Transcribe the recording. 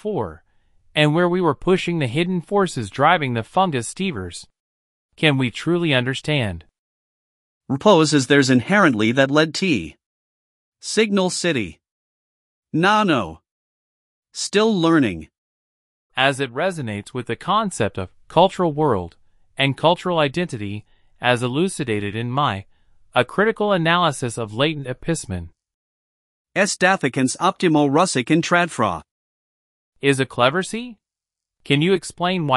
before, and where we were pushing the hidden forces driving the fungus stevers. Can we truly understand? Repose as there's inherently that led T. Signal City. No. Still learning. As it resonates with the concept of cultural world and cultural identity as elucidated in A Critical Analysis of Latent Epismen. Dathicans optimo russic in tradfra. Is a clever C? Can you explain why